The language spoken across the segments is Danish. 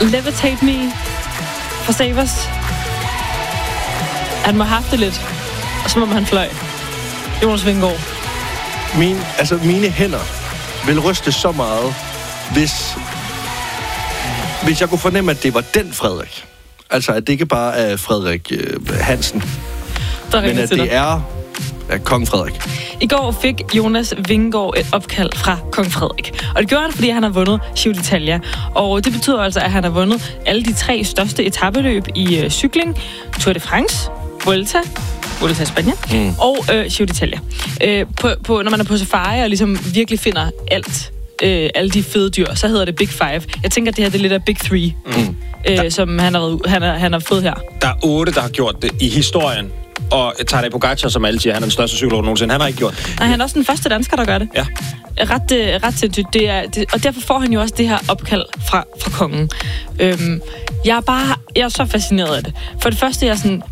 Levitate Me fra Savers. Han må have haft det lidt, og så må han fløj. Jonas Vingegaard. Mine hænder vil ryste så meget, hvis jeg kunne fornemme, at det var den Frederik. Altså, at det ikke bare er Frederik Hansen, men at det er Kong Frederik. I går fik Jonas Vingegaard et opkald fra Kong Frederik. Og det gjorde han, fordi han har vundet Giro d'Italia. Og det betyder altså, at han har vundet alle de 3 største etapeløb i cykling. Tour de France, Vuelta i Spanien, og Giro d'Italia. Når man er på safari og ligesom virkelig finder alle de fede dyr, så hedder det Big Five. Jeg tænker, at det her det er lidt af Big Three, som han har fået her. Der er 8, der har gjort det i historien. Og Tadej Pogačar, som alle siger, han er den største cykelrytter nogensinde. Han har ikke gjort det. Nej, han er også den første dansker, der gør det. Ja. Ret sindssygt. Og derfor får han jo også det her opkald fra kongen. Jeg er så fascineret af det. For det første, jeg er sådan,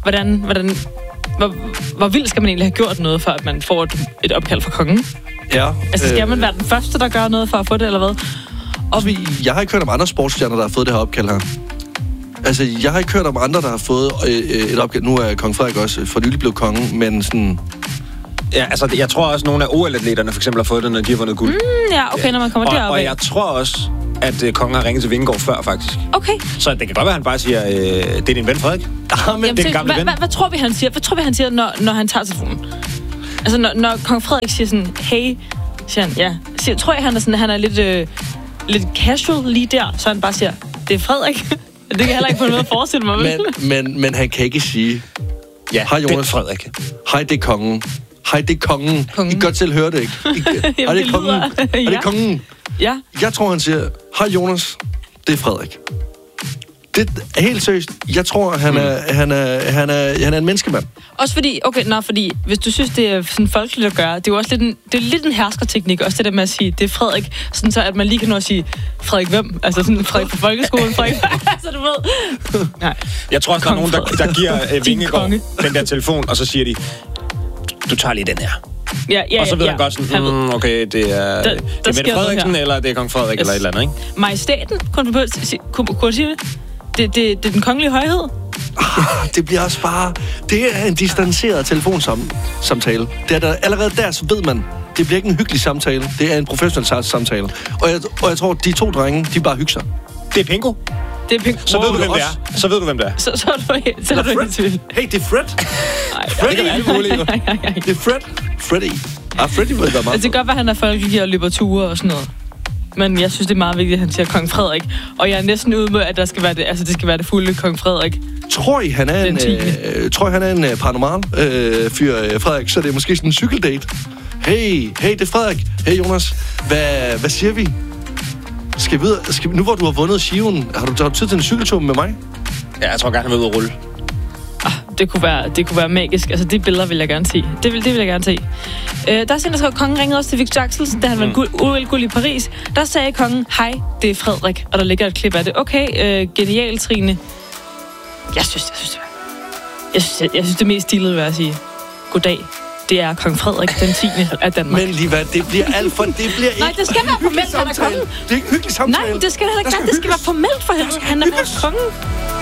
hvor vildt skal man egentlig have gjort noget, for at man får et opkald fra kongen? Ja. Altså, skal man være den første, der gør noget for at få det, eller hvad? Og jeg har ikke hørt om andre sportsstjerner, der har fået det her opkald her. Altså, jeg har ikke hørt om andre, der har fået et opkald. Nu er Kong Frederik også for nylig blevet konge, men sådan... Ja, altså, jeg tror også, at nogle af OL-atleterne for eksempel har fået det, når de har vundet guld. Ja, okay, når man kommer deroppe. Og jeg tror også, at kongen har ringet til Vingegaard før, faktisk. Okay. Så det kan godt være, at han bare siger, det er din ven, Frederik. Men jamen, det er en gamle ven. Hvad tror vi, han siger? Hvad tror vi, han siger, når han tager telefonen? Altså, når Kong Frederik siger sådan, hey, siger han, ja. Tror jeg, han er lidt casual lige der, så han bare siger, det er Frederik. Det kan jeg heller ikke på noget forestille mig. Men han kan ikke sige, hej Jonas, det er Frederik. Hej, det er kongen. Hej, det er kongen. I kan godt selv høre det, ikke? Hej, det er kongen. Hej, det er kongen. Ja. Jeg tror, han siger, hej Jonas, det er Frederik. Det er helt seriøst. Jeg tror, han er en menneskemand. Også fordi, hvis du synes, det er sådan folkeligt at gøre, det er jo også lidt en herskerteknik, også det der med at sige, det er Frederik, sådan så at man lige kan nå at sige, Frederik hvem? Altså sådan Frederik på folkeskolen, Frederik, altså du ved. Nej. Jeg tror også, der er nogen, der giver Vingegaard den der telefon, og så siger de, du tager lige den her. Ja, og så ved han godt sådan, okay, det er Mette Frederiksen, eller det er Kong Frederik, eller et eller andet, ikke? Majestæten, kunne du sige det? Det er den kongelige højhed. Det bliver også bare... Det er en distanceret telefonsamtale. Det er der, allerede der, så ved man, det bliver ikke en hyggelig samtale. Det er en professionel samtale. Og jeg tror, de 2 drenge, de bare hygger sig. Det er Pingo. Så ved du, hvem det er. Så ved du, hvem det er. Så er du ikke i tvivl. Hey, det er Fred. Freddy. Det er Fred. Freddy. Freddy ved være meget. Det kan godt være, han er folkelig og løber ture og sådan noget. Men jeg synes, det er meget vigtigt, at han siger Kong Frederik. Og jeg er næsten ude med, at det skal være det fulde Kong Frederik. Tror I, han er en paranormal fyr, Frederik? Så det er måske sådan en cykeldate. Hey, det er Frederik. Hey, Jonas. Hvad siger vi? Skal vi nu hvor du har vundet Giroen, har du tid til en cykeltur med mig? Ja, jeg tror gerne, han vil ud og rulle. Det kunne være magisk. Altså, de billeder vil jeg gerne se. Det vil jeg gerne se. Der er senere, at kongen ringede også til Victor Axelsen, da han var OL-guld i Paris. Der sagde kongen, hej, det er Frederik. Og der ligger et klip af det. Okay, genial, Trine. Jeg synes, det mest stilede vil jeg sige. Goddag. Det er Kong Frederik den 10. af Danmark. Men Liva, det bliver alt for... Det bliver ikke... Nej, det skal være formelt, han er kongen. Det er ikke hyggelig samtale. Nej, det skal heller ikke være. Det skal være formelt for ham. Han er vores konge.